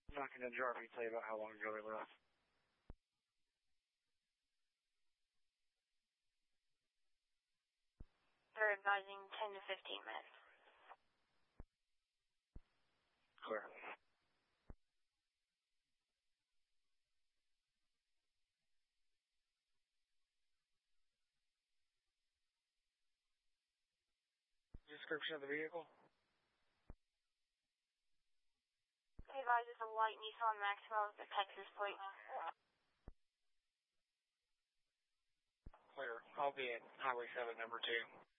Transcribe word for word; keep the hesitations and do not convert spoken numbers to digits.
Knocking the jar, tell you about how long ago they left. They're advising ten to fifteen minutes. Clear. Description of the vehicle? They advise it's a white Nissan Maxima with a Texas plate. Clear. I'll be at Highway seven, number two.